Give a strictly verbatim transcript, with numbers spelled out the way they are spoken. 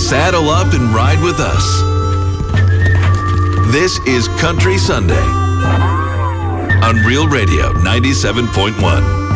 Saddle up and ride with us. This is Country Sunday on Real Radio ninety-seven point one.